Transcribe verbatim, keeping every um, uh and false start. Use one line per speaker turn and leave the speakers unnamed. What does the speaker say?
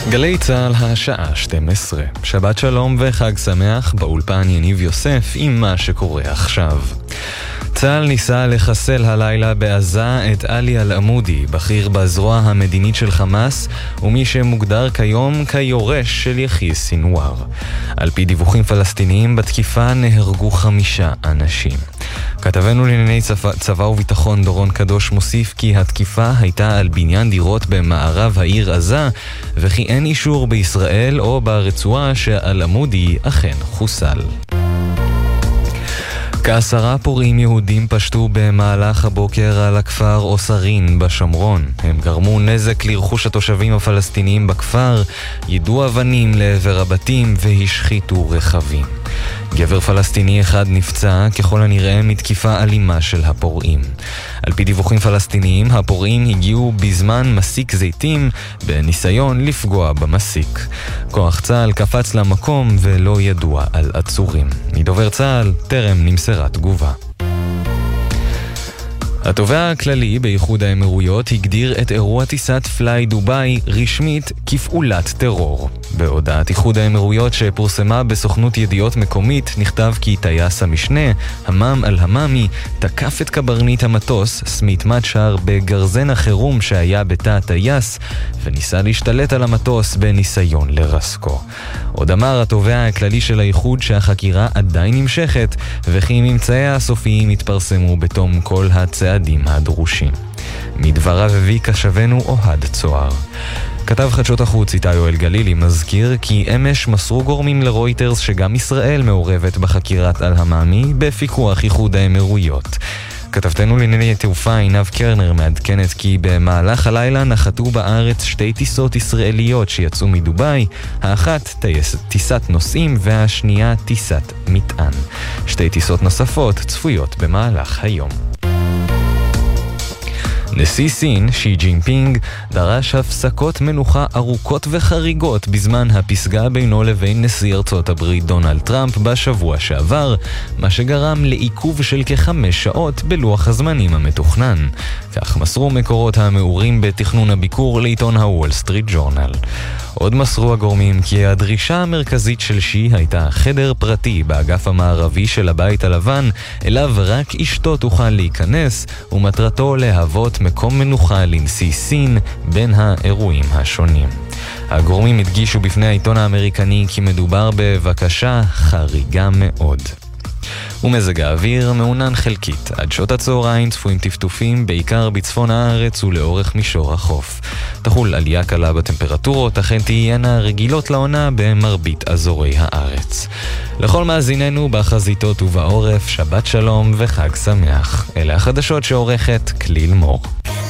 גלי צהל השעה שתים עשרה. שבת שלום וחג שמח, באולפן יניב יוסף עם מה שקורה עכשיו. צהל ניסה לחסל הלילה בעזה את עלי אל-עמודי, בכיר בזרוע המדינית של חמאס, ומי שמוגדר כיום כיורש של יחיא סינואר. על פי דיווחים פלסטיניים, בתקיפה נהרגו חמישה אנשים. כתבנו לענייני צבא, צבא וביטחון דורון קדוש מוסיף כי התקיפה הייתה על בניין דירות במערב העיר עזה, וכי אין אישור בישראל או ברצועה שאל-עמודי אכן חוסל. כעשרה פורעים יהודים פשטו במהלך הבוקר על הכפר אוסרין בשומרון. הם גרמו נזק לרכוש התושבים הפלסטיניים בכפר, יידו אבנים לעבר הבתים והשחיתו רכבים. גבר פלסטיני אחד נפצע ככל הנראה מתקיפה אלימה של הפורעים. על פי דיווחים פלסטיניים, הפורעים הגיעו בזמן מסיק זיתים בניסיון לפגוע במסיק. כוח צה"ל קפץ למקום ולא ידוע על עצורים. מדובר צה"ל טרם נמסרה תגובה. התובע הכללי באיחוד האמירויות הגדיר את אירוע טיסת פליי דוביי רשמית כפעולת טרור. בהודעת איחוד האמירויות שפורסמה בסוכנות ידיעות מקומית נכתב כי טייס המשנה, המם אל-הממי, תקף את קברניט המטוס, סמית מצ'ר, בגרזן החירום שהיה בתא הטייס, וניסה להשתלט על המטוס בניסיון לרסקו. עוד אמר התובע הכללי של האיחוד שהחקירה עדיין נמשכת, וכי ממצאיה הסופיים התפרסמו בתום כל הצעדים הדרושים. מדבריו הביא קשבנו אוהד צוהר. כתב חדשות החוץ איתי יואל גלילי מזכיר כי אמש מסרו גורמים לרויטרס שגם ישראל מעורבת בחקירת אל-הממי בפיקוח איחוד האמירויות. כתבתנו לענייני תעופה עינב קרנר מעדכנת כי במהלך הלילה נחתו בארץ שתי טיסות ישראליות שיצאו מדוביי, האחת טייס, טיסת נוסעים והשנייה טיסת מטען. שתי טיסות נוספות צפויות במהלך היום. נשיא סין, שי ג'ינפינג, דרש הפסקות מנוחה ארוכות וחריגות בזמן הפסגה בינו לבין נשיא ארצות הברית דונלד טראמפ בשבוע שעבר, מה שגרם לעיכוב של כחמש שעות בלוח הזמנים המתוכנן. כך מסרו מקורות המעורים בתכנון הביקור לעיתון הוול סטריט ג'ורנל. עוד מסרו הגורמים כי הדרישה המרכזית של שי הייתה חדר פרטי באגף המערבי של הבית הלבן, אליו רק אשתו תוכל להיכנס, ומטרתו להוות מקום מנוחה לנשיא סין בין האירועים השונים. הגורמים הדגישו בפני העיתון האמריקני כי מדובר בבקשה חריגה מאוד. ומזג האוויר מעונן חלקית. עד שעות הצהריים צפויים טפטופים בעיקר בצפון הארץ ולאורך מישור החוף. תחול עלייה קלה בטמפרטורות, אכן תהיינה רגילות לעונה במרבית אזורי הארץ. לכל מאזיננו בחזיתות ובעורף, שבת שלום וחג שמח. אלה החדשות שעורכת כליל מור.